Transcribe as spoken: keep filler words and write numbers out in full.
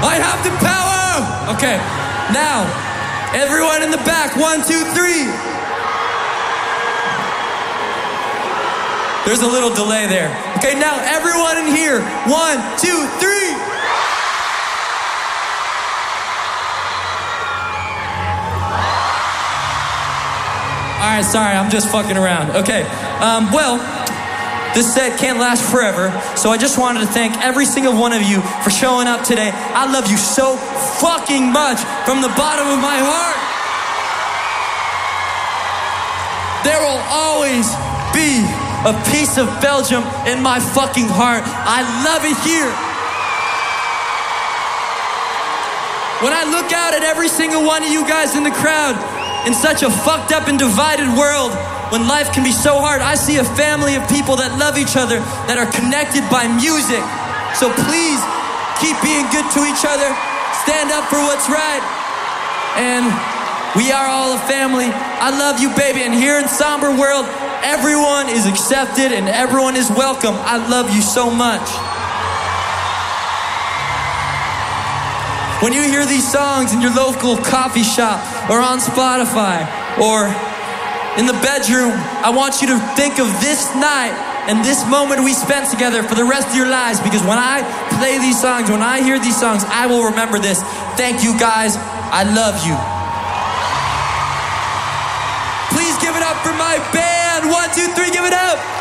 I have the power. Okay, now, everyone in the back, one, two, three. There's a little delay there. Okay, now everyone in here, one, two, three. All right, sorry, I'm just fucking around. Okay, um, well, this set can't last forever, so I just wanted to thank every single one of you for showing up today. I love you so fucking much from the bottom of my heart. There will always be a piece of Belgium in my fucking heart. I love it here. When I look out at every single one of you guys in the crowd, in such a fucked up and divided world, when life can be so hard, I see a family of people that love each other, that are connected by music. So please, keep being good to each other, stand up for what's right, and we are all a family. I love you, baby, and here in Somber World, everyone is accepted and everyone is welcome. I love you so much. When you hear these songs in your local coffee shop or on Spotify or in the bedroom, I want you to think of this night and this moment we spent together for the rest of your lives, because when I play these songs, when I hear these songs, I will remember this. Thank you guys, I love you. Please give it up for my band. One, two, three, give it up.